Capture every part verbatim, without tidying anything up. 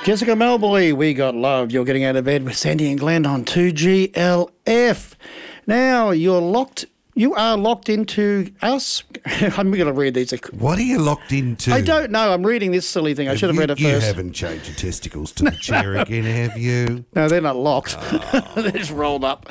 Jessica Malboy, We Got Love. You're getting out of bed with Sandy and Glenn on two G L F. Now, you're locked... You are locked into us. I'm going to read these. What are you locked into? I don't know. I'm reading this silly thing. I have should have you, read it you first. You haven't changed your testicles to the chair again, have you? No, they're not locked. Oh. They're just rolled up.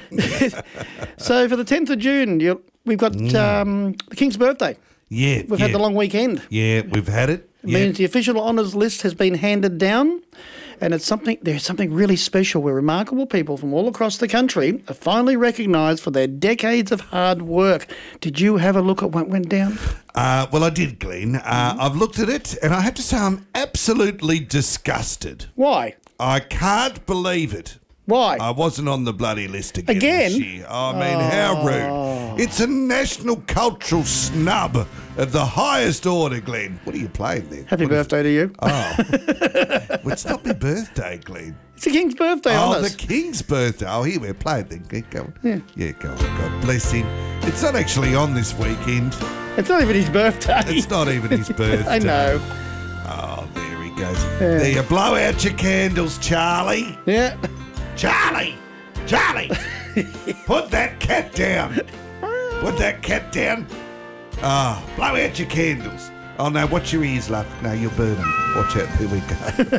So for the tenth of June, you're, we've got mm. um, the King's birthday. Yeah. We've yeah. had the long weekend. Yeah, we've had it. It yeah. means the official honours list has been handed down. And it's something. There's something really special where remarkable people from all across the country are finally recognised for their decades of hard work. Did you have a look at what went down? Uh, well, I did, Glenn. Uh, mm-hmm. I've looked at it, and I have to say I'm absolutely disgusted. Why? I can't believe it. Why? I wasn't on the bloody list again, again? this year. I mean, oh. how rude. It's a national cultural snub of the highest order, Glenn. What are you playing there? Happy what birthday is... to you. Oh. Well, it's not my birthday, Glenn. It's the King's birthday, Oh, honest. the King's birthday. Oh, here we're playing then. Get going. Yeah. yeah, go on. God bless him. It's not actually on this weekend. It's not even his birthday. It's not even his birthday. I know. Oh, there he goes. Yeah. There you blow out your candles, Charlie. Yeah. Charlie! Charlie! Put that cat down! Put that cat down! Ah, oh, blow out your candles. Oh, no, watch your ears, love. No, you'll burn them. Watch out, here we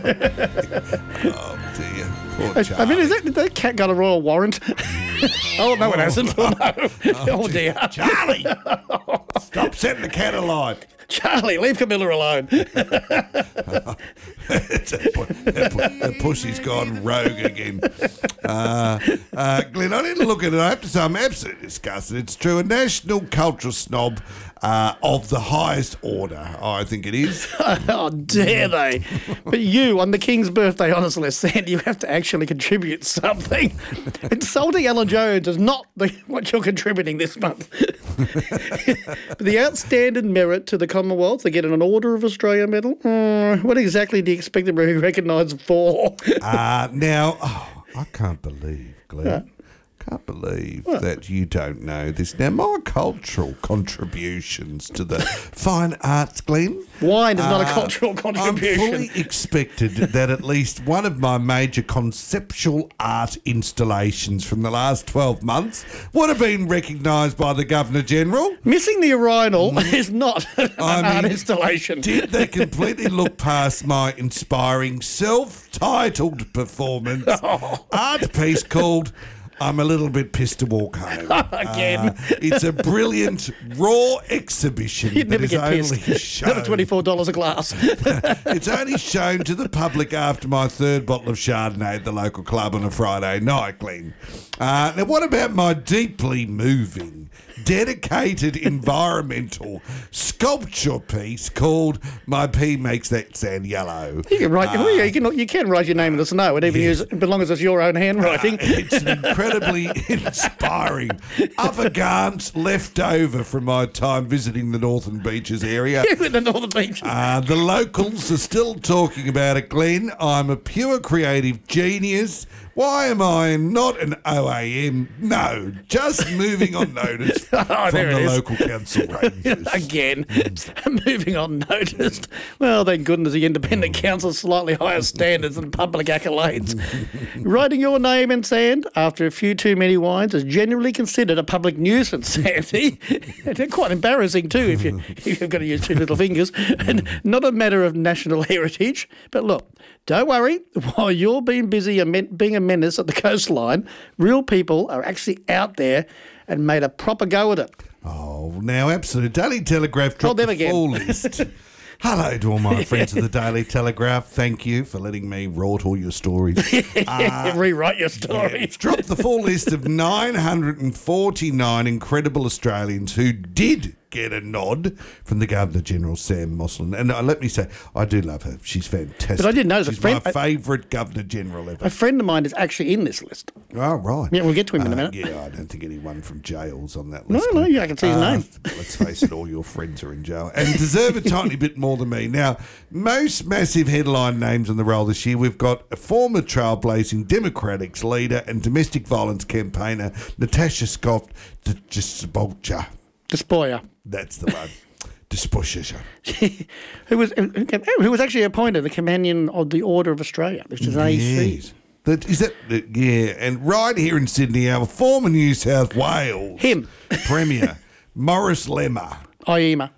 go. Oh, dear. Poor Charlie. I mean, is that, that cat got a royal warrant? Oh, no, it hasn't. Oh, no. Oh, oh dear. Charlie! Stop setting the cat alight. Charlie, leave Camilla alone. that, that, that pussy's gone rogue again. Uh, uh, Glenn, I didn't look at it. I have to say I'm absolutely disgusted. It's true. A national cultural snob uh, of the highest order, I think it is. Oh, dare they. But you, on the King's birthday honours list, Sandy, you have to actually contribute something. Insulting Ellen Jones is not the, what you're contributing this month. The outstanding merit to the Commonwealth, they get an Order of Australia medal. Uh, what exactly do you expect them to be recognised for? uh, now, oh, I can't believe, Glenn. Uh, can't believe what? that you don't know this. Now, my cultural contributions to the fine arts, Glenn. Wine is not uh, a cultural contribution. I fully expected that at least one of my major conceptual art installations from the last twelve months would have been recognised by the Governor-General. Missing the urinal mm. is not an I art mean, installation. Did they completely look past my inspiring self-titled performance oh. art piece called I'm a little bit pissed to walk home. Again. Uh, it's a brilliant, raw exhibition You'd that never is get only pissed. shown... Another twenty-four dollars a glass. It's only shown to the public after my third bottle of Chardonnay at the local club on a Friday night, Glenn. Uh, now, what about my deeply moving, dedicated environmental sculpture piece called My Pee Makes That Sand Yellow? You can write. Uh, well, yeah, you can. You can write your name in the snow. It even yes. use, as long as it's your own handwriting. Uh, it's an incredibly inspiring avant left over from my time visiting the Northern Beaches area. You in the Northern Beaches. Uh, the locals are still talking about it, Glenn. I'm a pure creative genius. Why am I not an O A M? No, just moving unnoticed oh, from the local council rangers. Again, moving unnoticed. Well, thank goodness the independent council's slightly higher standards than public accolades. Writing your name in sand after a few too many wines is generally considered a public nuisance, Sandy. They're quite embarrassing too if, you, if you've got to use two little fingers. And not a matter of national heritage. But look, don't worry. While you're being busy and being a menace at the coastline, real people are actually out there and made a proper go at it. Oh, now, absolutely. Daily Telegraph dropped the again. full list. Hello to all my friends of the Daily Telegraph. Thank you for letting me write all your stories. Uh, Rewrite your stories. Yeah, dropped the full list of nine hundred forty-nine incredible Australians who did get a nod from the Governor-General, Sam Mosslin. And uh, let me say, I do love her. She's fantastic. But I didn't know. She's a friend, my favourite Governor-General ever. A friend of mine is actually in this list. Oh, right. Yeah, we'll get to him in a minute. Uh, yeah, I don't think anyone from jail's on that No, list. no, yeah, I can see his uh, name. Let's face it, all your friends are in jail and deserve a tiny bit more than me. Now, most massive headline names on the roll this year, we've got a former trailblazing Democrats leader and domestic violence campaigner, Natasha Scott Despoja. Despoja. That's the one. disposition. who was who was actually appointed the Companion of the Order of Australia, which is A C. Yes. That, is that, yeah, and right here in Sydney, our former New South Wales Him. Premier, Morris Lemmer. Iema.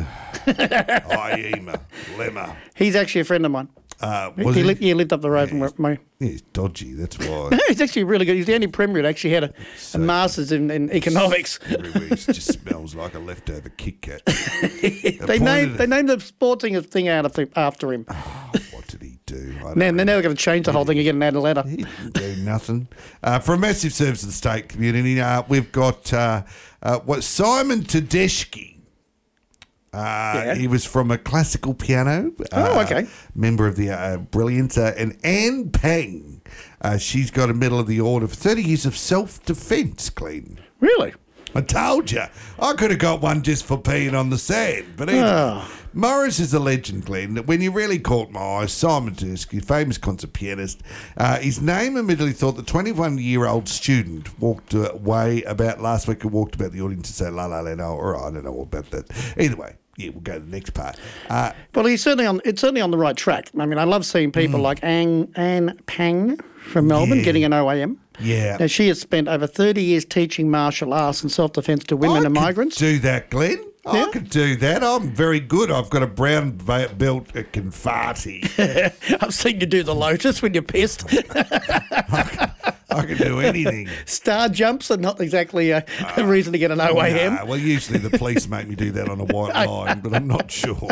Iema. Lemmer. He's actually a friend of mine. Uh, was he, he? lived, he lived up the road Yeah, from me. He's dodgy, that's why. He's actually really good. He's the only premier that actually had a, a master's in, in economics. Everywhere it just smells like a leftover Kit Kat. they named they named the sporting thing out of the, after him. Oh, what did he do? I don't Now, know. they're never going to change the whole thing again and add a letter. He didn't do nothing. Uh, for a massive service to the state community, uh, we've got uh, uh, what Simon Tedeschi. Uh, Yeah. He was from a classical piano. Oh, uh, okay. Member of the uh, Brilliant. Uh, and Anne Peng, uh, she's got a Medal of the Order for thirty years of self-defence, Clean. Really? I told you. I could have got one just for peeing on the sand. But anyway, Oh. Morris is a legend, Glenn. When you really caught my eye, Simon Tedeschi, famous concert pianist, uh, his name immediately thought the twenty-one-year-old student walked away about last week and walked about the audience and said, la, la, la, no, or I don't know all about that. Either way, yeah, we'll go to the next part. Uh, Well, he's certainly on. It's certainly on the right track. I mean, I love seeing people like Anne, Anne Pang from Melbourne Yeah. getting an O A M. yeah. Now, she has spent over thirty years teaching martial arts and self-defence to women I and could migrants. do that, Glenn. Yeah. I could do that. I'm very good. I've got a brown ba- belt at Confati. I've seen you do the lotus when you're pissed. I can do anything. Star jumps are not exactly a, a reason to get an O A M. Nah, well, usually the police make me do that on a white line, but I'm not sure.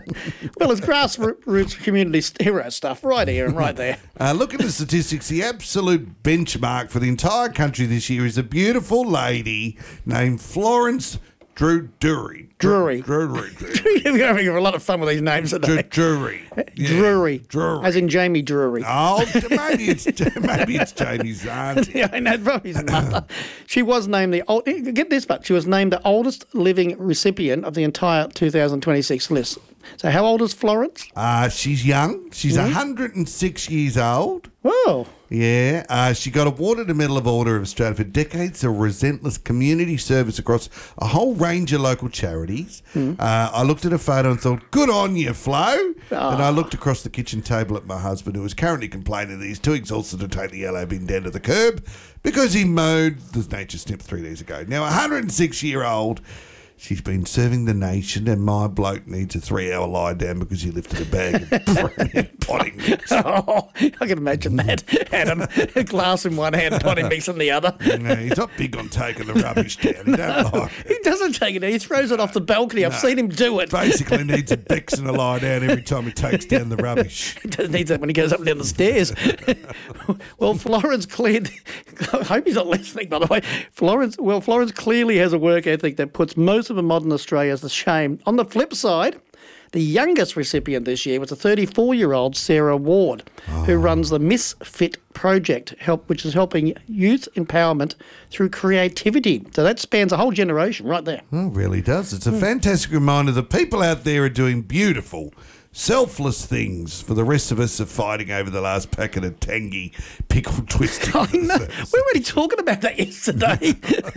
Well, it's grassroots community hero stuff right here and right there. Uh, look at the statistics. The absolute benchmark for the entire country this year is a beautiful lady named Florence Drew Drury. Drury. Drury. You're having a lot of fun with these names today. Drury. Yeah. Drury. Drury. As in Jamie Drury. Oh, maybe it's maybe it's Jamie's auntie. Yeah, I know, probably his mother. She was named the old, get this part, she was named the oldest living recipient of the entire two thousand twenty-six list. So how old is Florence? Uh, she's young. She's one hundred six years old. Oh, Yeah, uh, she got awarded a Medal of Order of Australia for decades of relentless community service across a whole range of local charities. Uh, I looked at her photo and thought, good on you, Flo. And I looked across the kitchen table at my husband, who was currently complaining that he's too exhausted to take the yellow bin down to the curb because he mowed the nature snip three days ago. Now, a one hundred six-year-old... She's been serving the nation, and my bloke needs a three-hour lie down because he lifted a bag of brilliant potting mix. oh, I can imagine that. Adam, a glass in one hand, potting mix in the other. No, he's not big on taking the rubbish down. He don't like it. He doesn't take it. He throws it off the balcony. I've seen him do it. Basically needs a Bex and a lie down every time he takes down the rubbish. He doesn't need that when he goes up and down the stairs. Well, Florence cleared. I hope he's not listening, by the way. Florence. Well, Florence clearly has a work ethic that puts most of modern Australia to shame. On the flip side, the youngest recipient this year was a thirty-four-year-old Sarah Ward, Oh. who runs the Misfit Project, help, which is helping youth empowerment through creativity. So that spans a whole generation right there. Oh, it really does. It's a fantastic reminder that people out there are doing beautiful, selfless things for the rest of us are fighting over the last packet of tangy pickle twisting. I know. We were already talking about that yesterday.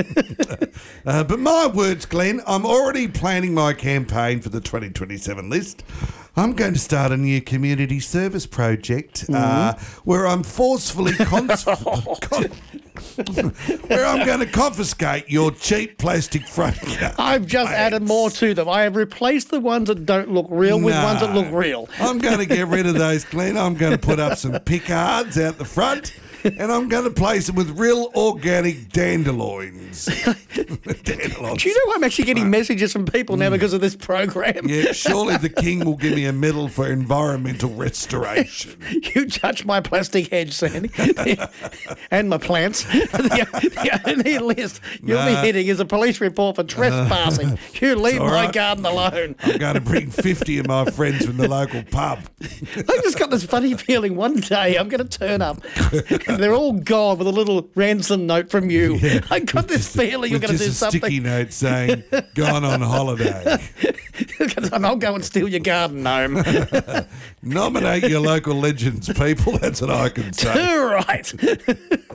Uh, but my words, Glenn, I'm already planning my campaign for the twenty twenty-seven list. I'm going to start a new community service project uh, where I'm forcefully cons- con- where I'm going to confiscate your cheap plastic front yard I've just plants. added more to them. I have replaced the ones that don't look real with No. ones that look real. I'm going to get rid of those, Glenn. I'm going to put up some Picards out the front. And I'm going to place them with real organic dandelions. dandelions. Do you know I'm actually getting messages from people now because of this program? Yeah, surely the king will give me a medal for environmental restoration. You touch my plastic hedge, Sandy, and my plants. the, the only list you'll Nah. be hitting is a police report for trespassing. You leave all my right. garden alone. I'm going to bring fifty of my friends from the local pub. I just got this funny feeling one day I'm going to turn up and they're all gone with a little ransom note from you. I got this feeling you're With going to just do a sticky something. note saying, gone on holiday. And I'll go and steal your garden gnome. Nominate your local legends, people. That's what I can say. All right.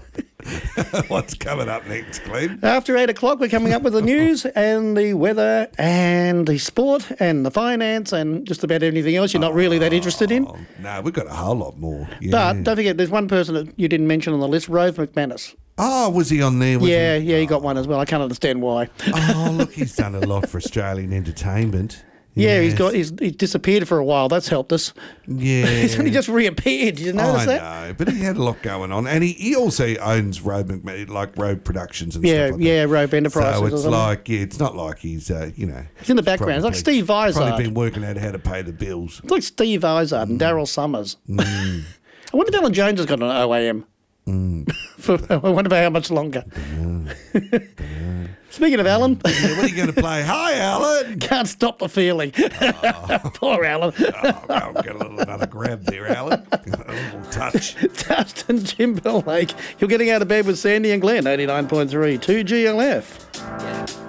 What's coming up next, Glenn? After eight o'clock, we're coming up with the news and the weather and the sport and the finance and just about anything else you're not really that interested in. Oh, no, we've got a whole lot more. Yeah. But don't forget, there's one person that you didn't mention on the list, Rove McManus. Oh, was he on there? Was Yeah, he? yeah, he got one as well. I can't understand why. Oh, look, he's done a lot for Australian entertainment. Yeah, he's Yes. got he's, he's disappeared for a while. That's helped us. Yeah. He's only just reappeared. Did you notice I that? know, but he had a lot going on, and he, he also owns Road McMahon, like Road Productions and Yeah, stuff like yeah, that. Rove Enterprises. So or it's something. like, yeah, it's not like he's, uh, you know, He's in the background. It's like probably- Steve Izard. Probably been working out how to pay the bills. It's like Steve Izard and Daryl Summers. I wonder if Alan Jones has got an O A M. For, I wonder about how much longer. Speaking of Alan, Yeah, what are you going to play? Hi, Alan. can't stop the feeling. Poor Alan. Oh, well, get a little another grab there, Alan. A little touch. Dustin Timberlake. You're getting out of bed with Sandy and Glenn, eighty-nine point three, two G L F.